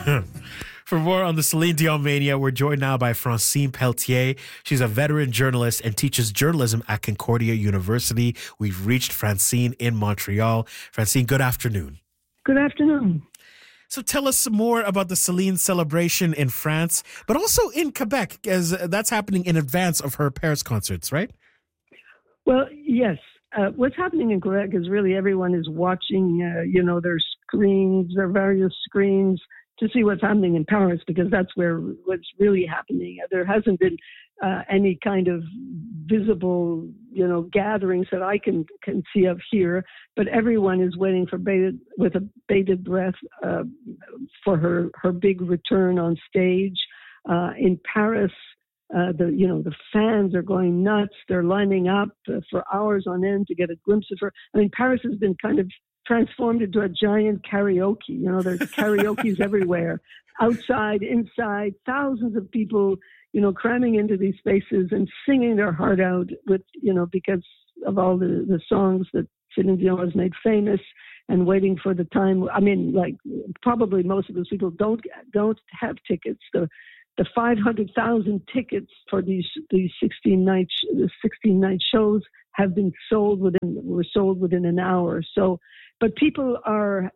For more on the Celine Dion mania, we're joined now by Francine Pelletier. She's a veteran journalist and teaches journalism at Concordia University. We've reached Francine in Montreal. Francine, good afternoon. Good afternoon. So tell us some more about the Celine celebration in France, but also in Quebec, as that's happening in advance of her Paris concerts, right? Well, yes. What's happening in Quebec is really everyone is watching, their screens, their various screens, to see what's happening in Paris, because that's where what's really happening. There hasn't been any kind of visible, gatherings that I can see of here, but everyone is waiting with a bated breath for her big return on stage in Paris. The fans are going nuts. They're lining up for hours on end to get a glimpse of her. I mean, Paris has been kind of transformed into a giant karaoke. There's karaokes everywhere, outside, inside, thousands of people, cramming into these spaces and singing their heart out with, because of all the songs that Celine Dion has made famous, and waiting for the time. I mean, probably most of those people don't have tickets. The 500,000 tickets for these 16 night shows have been were sold within an hour. So, but people are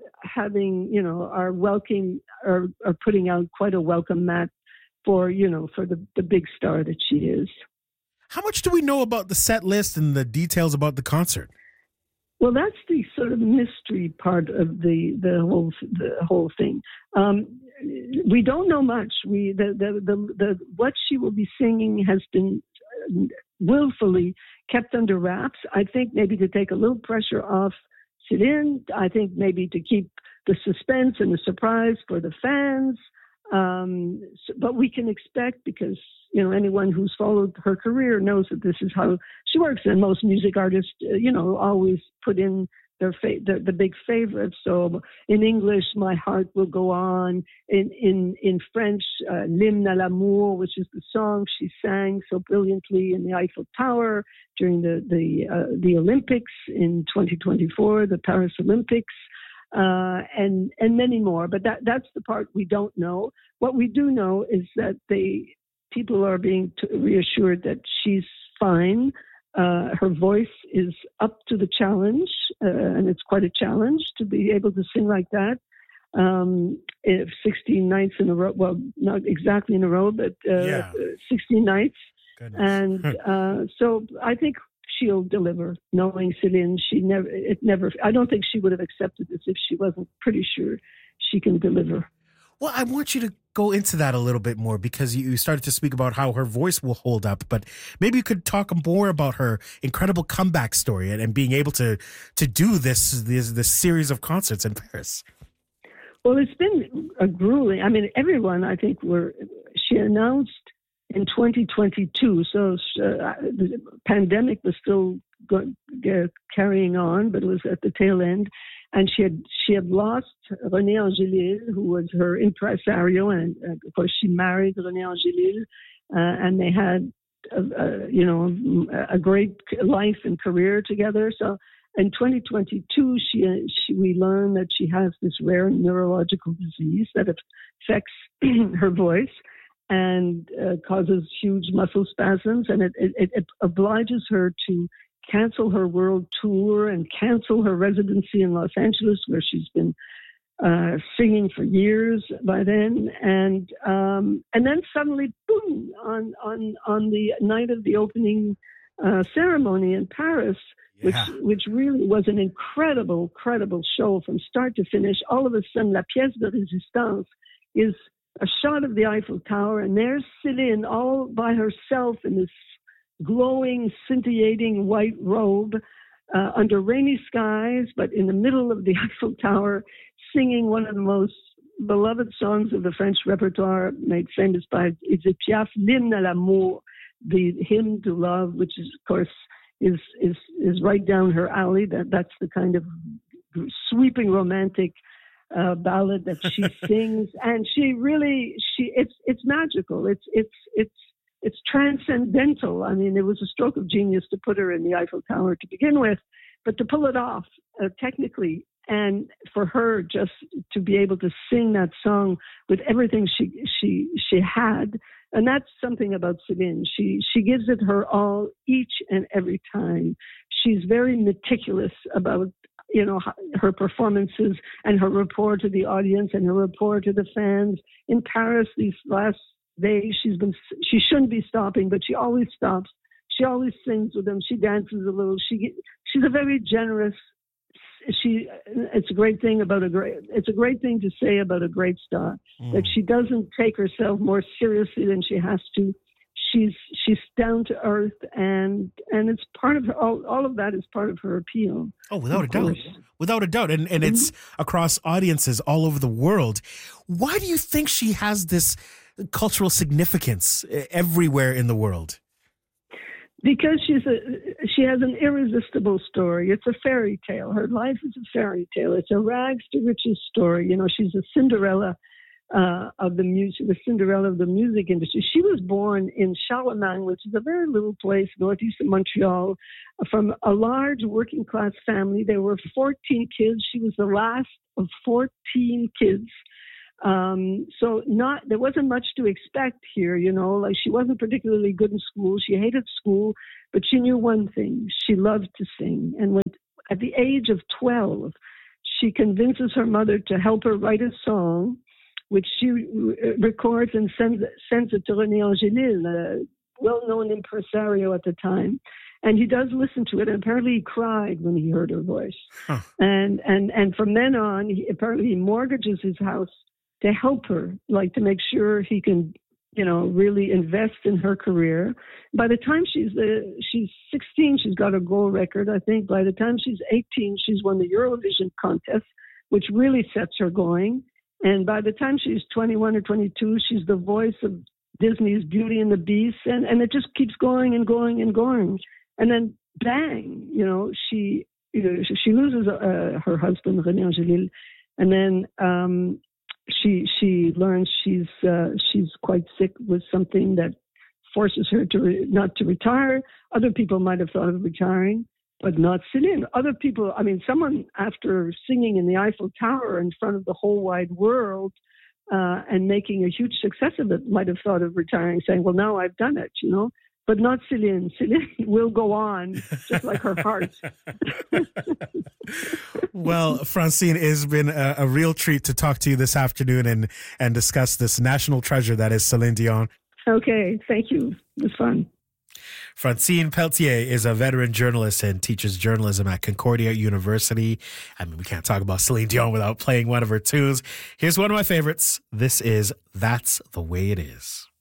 are putting out quite a welcome mat for the big star that she is. How much do we know about the set list and the details about the concert? Well, that's the sort of mystery part of the whole thing. We don't know much. What she will be singing has been willfully kept under wraps. I think maybe to take a little pressure off Celine. I think maybe to keep the suspense and the surprise for the fans. But we can expect, because anyone who's followed her career knows that this is how she works, and most music artists always put in the big favorites. So in English, My Heart Will Go On. In French, L'Hymne à l'amour, which is the song she sang so brilliantly in the Eiffel Tower during the Olympics in 2024, the Paris Olympics. And many more, but that's the part we don't know. What we do know is that people are being reassured that she's fine. Her voice is up to the challenge, and it's quite a challenge to be able to sing like that. 16 nights in a row, well, not exactly in a row, but 16 nights. Goodness. And so I think she'll deliver. Knowing Celine, I don't think she would have accepted this if she wasn't pretty sure she can deliver. Well, I want you to go into that a little bit more, because you started to speak about how her voice will hold up, but maybe you could talk more about her incredible comeback story and being able to do this series of concerts in Paris. Well, it's been a grueling. I mean, everyone, I think, she announced in 2022, so the pandemic was still carrying on, but it was at the tail end. And she had lost René Angélil, who was her impresario, and of course she married René Angélil, and they had a great life and career together. So in 2022, we learned that she has this rare neurological disease that affects her voice and causes huge muscle spasms, and it obliges her to cancel her world tour and cancel her residency in Los Angeles, where she's been singing for years by then. And then suddenly, boom, on the night of the opening ceremony in Paris, which really was an incredible show from start to finish. All of a sudden, La Pièce de Résistance is a shot of the Eiffel Tower, and there's Celine all by herself in this glowing, scintillating white robe under rainy skies, but in the middle of the Eiffel Tower, singing one of the most beloved songs of the French repertoire, made famous by Edith Piaf, L'Hymne à l'amour, the hymn to love, which is, of course, is right down her alley. That's the kind of sweeping romantic ballad that she sings, and it's magical. It's transcendental. I mean, it was a stroke of genius to put her in the Eiffel Tower to begin with, but to pull it off technically And for her just to be able to sing that song with everything she had, and that's something about Céline. She gives it her all each and every time. She's very meticulous about, you know, her performances and her rapport to the audience and her rapport to the fans. In Paris these last days, she shouldn't be stopping, but she always stops. She always sings with them. She dances a little. She's a very generous. It's a great thing to say about a great star, that she doesn't take herself more seriously than she has to. She's down to earth, and it's part of her, all of that is part of her appeal. Oh, without a doubt, and it's across audiences all over the world. Why do you think she has this cultural significance everywhere in the world? Because she has an irresistible story. It's a fairy tale. Her life is a fairy tale. It's a rags to riches story. You know, she's a Cinderella of the music, the Cinderella of the music industry. She was born in Charlemagne, which is a very little place northeast of Montreal, from a large working class family. There were 14 kids. She was the last of 14 kids. There wasn't much to expect here, you know, like she wasn't particularly good in school. She hated school, but she knew one thing. She loved to sing. And at the age of 12, she convinces her mother to help her write a song, which she records and sends it to René Angélil, a well-known impresario at the time. And he does listen to it, and apparently he cried when he heard her voice. Huh. And from then on, apparently he mortgages his house to help her, like to make sure he can, you know, really invest in her career. By the time she's 16, she's got a gold record, I think. By the time she's 18, she's won the Eurovision contest, which really sets her going. And by the time she's 21 or 22, she's the voice of Disney's Beauty and the Beast, and it just keeps going and going and going. And then bang, you know, she loses her husband, René Angélil, and then she learns she's quite sick with something that forces her to not to retire. Other people might have thought of retiring, but not Céline. Other people, I mean, someone after singing in the Eiffel Tower in front of the whole wide world and making a huge success of it might have thought of retiring, saying, well, now I've done it, you know. But not Céline. Céline will go on, just like her heart. Well, Francine, it's been a real treat to talk to you this afternoon and discuss this national treasure that is Céline Dion. Okay, thank you. It was fun. Francine Pelletier is a veteran journalist and teaches journalism at Concordia University. I mean, we can't talk about Céline Dion without playing one of her tunes. Here's one of my favorites. This is That's the Way It Is.